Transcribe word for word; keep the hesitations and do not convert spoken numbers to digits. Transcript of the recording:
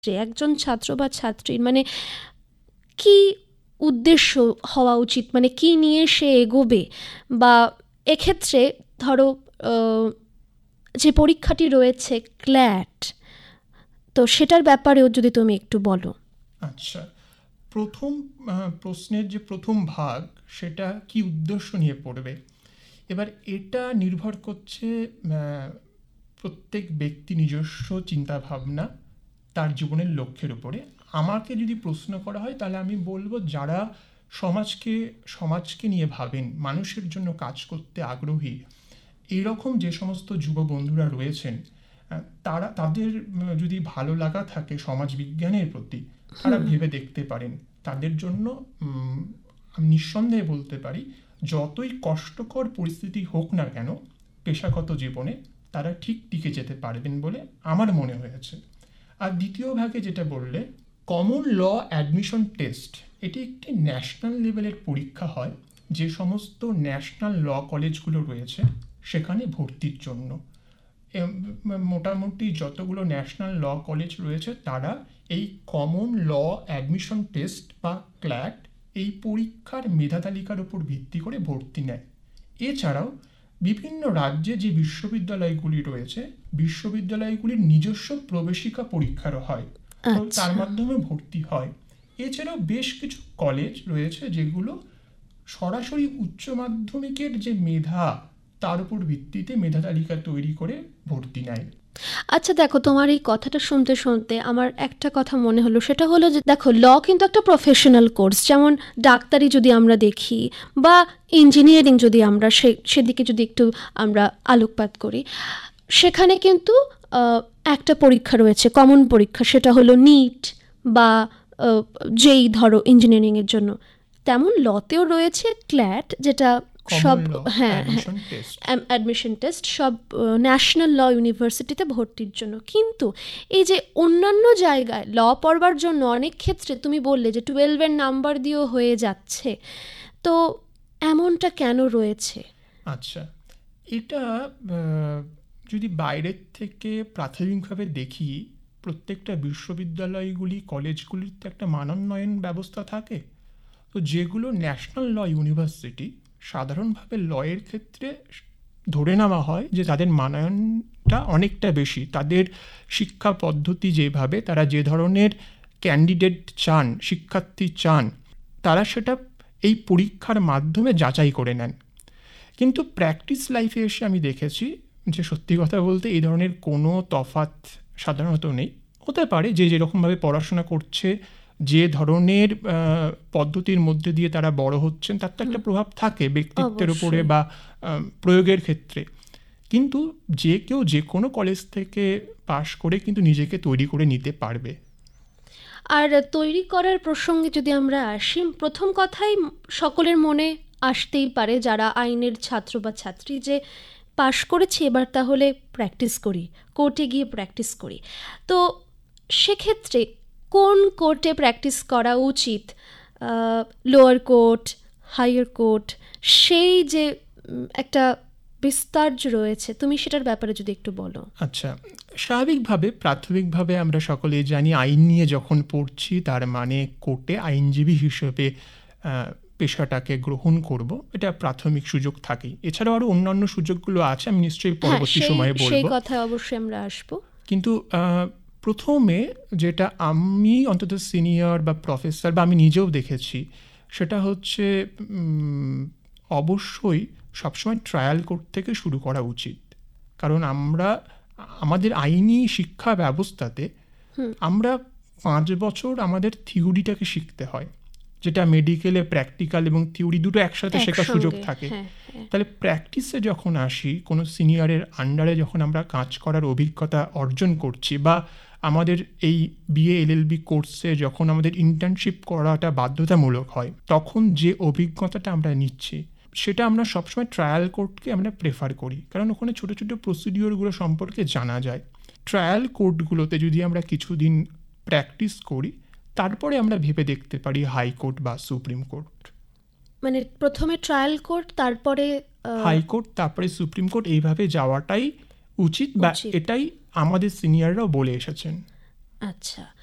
যে একজন ছাত্র বা ছাত্রীর মানে কি উদ্দেশ্য হওয়া উচিত, মানে কি নিয়ে সে এগোবে, বা এক্ষেত্রে ধরো যে পরীক্ষাটি রয়েছে ক্ল্যাট, তো সেটার ব্যাপারেও যদি তুমি একটু বলো। আচ্ছা, প্রথম প্রশ্নের যে প্রথম ভাগ সেটা কি উদ্দেশ্য নিয়ে পড়বে, এবার এটা নির্ভর করছে প্রত্যেক ব্যক্তি নিজস্ব চিন্তাভাবনা তার জীবনের লক্ষ্যের উপরে। আমাকে যদি প্রশ্ন করা হয় তাহলে আমি বলবো যারা সমাজকে সমাজকে নিয়ে ভাবেন, মানুষের জন্য কাজ করতে আগ্রহী, এইরকম যে সমস্ত যুব বন্ধুরা রয়েছেন তারা তাদের যদি ভালো লাগা থাকে সমাজবিজ্ঞানের প্রতি, তারা ভেবে দেখতে পারেন। তাদের জন্য আমি নিঃসন্দেহে বলতে পারি যতই কষ্টকর পরিস্থিতি হোক না কেন পেশাগত জীবনে তারা ঠিক টিকে যেতে পারবেন বলে আমার মনে হয়েছে। আর দ্বিতীয় ভাগে যেটা বললে কমন ল অ্যাডমিশন টেস্ট, এটি একটি ন্যাশনাল লেভেলের পরীক্ষা হয় যে সমস্ত ন্যাশনাল ল কলেজগুলো রয়েছে সেখানে ভর্তির জন্য। মোটামুটি যতগুলো ন্যাশনাল ল কলেজ রয়েছে তারা এই কমন ল অ্যাডমিশন টেস্ট বা ক্ল্যাট এই পরীক্ষার মেধা তালিকার উপর ভিত্তি করে ভর্তি নেয়। এছাড়াও বিভিন্ন রাজ্যে যে বিশ্ববিদ্যালয়গুলি রয়েছে বিশ্ববিদ্যালয়গুলির নিজস্ব প্রবেশিকা পরীক্ষারও হয়, তো তার মাধ্যমে ভর্তি হয়। এছাড়াও বেশ কিছু কলেজ রয়েছে যেগুলো সরাসরি উচ্চ মাধ্যমিকের যে মেধা তার উপর ভিত্তিতে মেধা তালিকা তৈরি করে ভর্তি নেয়। আচ্ছা দেখো, তোমার এই কথাটা শুনতে শুনতে আমার একটা কথা মনে হলো, সেটা হলো যে দেখো ল কিন্তু একটা প্রফেশনাল কোর্স, যেমন ডাক্তারি যদি আমরা দেখি বা ইঞ্জিনিয়ারিং যদি আমরা সে সেদিকে যদি একটু আমরা আলোকপাত করি, সেখানে কিন্তু একটা পরীক্ষা রয়েছে, কমন পরীক্ষা, সেটা হলো নিট বা যেই ধরো ইঞ্জিনিয়ারিংয়ের জন্য, তেমন লতেও রয়েছে ক্ল্যাট, যেটা সব হ্যাঁ হ্যাঁ অ্যাডমিশন টেস্ট সব ন্যাশনাল ল ইউনিভার্সিটিতে ভর্তির জন্য। কিন্তু এই যে অন্যান্য জায়গায় ল পড়বার জন্য অনেক ক্ষেত্রে তুমি বললে যে টুয়েলভের নাম্বার দিয়েও হয়ে যাচ্ছে, তো এমনটা কেন রয়েছে? আচ্ছা, এটা যদি বাইরের থেকে প্রাথমিকভাবে দেখি, প্রত্যেকটা বিশ্ববিদ্যালয়গুলি কলেজগুলির তো একটা মানোন্নয়ন ব্যবস্থা থাকে, তো যেগুলো ন্যাশনাল ল ইউনিভার্সিটি সাধারণভাবে লয়ের ক্ষেত্রে ধরে নেওয়া হয় যে তাদের মানায়নটা অনেকটা বেশি, তাদের শিক্ষা পদ্ধতি যেভাবে তারা যে ধরনের ক্যান্ডিডেট চান, শিক্ষার্থী চান, তারা সেটা এই পরীক্ষার মাধ্যমে যাচাই করে নেন। কিন্তু প্র্যাকটিস লাইফে এসে আমি দেখেছি যে সত্যি কথা বলতে এই ধরনের কোনো তফাৎ সাধারণত নেই। হতে পারে যে যেরকমভাবে পড়াশোনা করছে, যে ধরনের পদ্ধতির মধ্যে দিয়ে তারা বড় হচ্ছেন তার তো একটা প্রভাব থাকে ব্যক্তিত্বের উপরে বা প্রয়োগের ক্ষেত্রে, কিন্তু যে কেউ যে কোনো কলেজ থেকে পাশ করে কিন্তু নিজেকে তৈরি করে নিতে পারবে। আর তৈরি করার প্রসঙ্গে যদি আমরা আসি, প্রথম কথাই সকলের মনে আসতেই পারে যারা আইনের ছাত্র বা ছাত্রী, যে পাশ করেছি এবার তাহলে প্র্যাকটিস করি, কোর্টে গিয়ে প্র্যাকটিস করি। তো সেক্ষেত্রে কোন কোর্টে প্র্যাকটিস করা উচিত, লোয়ার কোর্ট, হাইয়ার কোর্ট, সেই যে একটা বিস্তার রয়েছে, তুমি সেটার ব্যাপারে যদি একটু বলো। আচ্ছা, স্বাভাবিকভাবে প্রাথমিকভাবে আমরা সকলে জানি আইন নিয়ে যখন পড়ছি তার মানে কোর্টে আইনজীবী হিসেবে পেশাটাকে গ্রহণ করব, এটা প্রাথমিক সুযোগ থাকেই। এছাড়াও আরও অন্যান্য সুযোগগুলো আছে, আমি নিশ্চয়ই পরবর্তী সময়ে বলবো, সেই কথা অবশ্যই আমরা আসবো। কিন্তু প্রথমে যেটা আমি অন্তত সিনিয়র বা প্রফেসর বা আমি নিজেও দেখেছি সেটা হচ্ছে অবশ্যই সবসময় ট্রায়াল কোর্ট থেকে শুরু করা উচিত। কারণ আমরা আমাদের আইনি শিক্ষা ব্যবস্থাতে আমরা পাঁচ বছর আমাদের থিওরিটাকে শিখতে হয়, যেটা মেডিকেলে প্র্যাকটিক্যাল এবং থিওরি দুটো একসাথে শেখার সুযোগ থাকে। তাহলে প্র্যাকটিসে যখন আসি, কোনো সিনিয়রের আন্ডারে যখন আমরা কাজ করার অভিজ্ঞতা অর্জন করছি, বা আমাদের এই বিএ এলএলবি কোর্সে যখন আমাদের ইন্টার্নশিপ করাটা বাধ্যতামূলক হয়, তখন যে অভিজ্ঞতাটা আমরা নিচ্ছি সেটা আমরা সবসময় ট্রায়াল কোর্টকে আমরা প্রেফার করি, কারণ ওখানে ছোটো ছোটো প্রসিডিওরগুলো সম্পর্কে জানা যায়। ট্রায়াল কোর্টগুলোতে যদি আমরা কিছুদিন প্র্যাকটিস করি, তারপরে আমরা ভেবে দেখতে পারি হাইকোর্ট বা সুপ্রিম কোর্ট। মানে প্রথমে ট্রায়াল কোর্ট, তারপরে হাইকোর্ট, তারপরে সুপ্রিম কোর্ট, এইভাবে যাওয়াটাই উচিত, বা এটাই আমাদের সিনিয়ররাও বলে এসেছেন। আচ্ছা,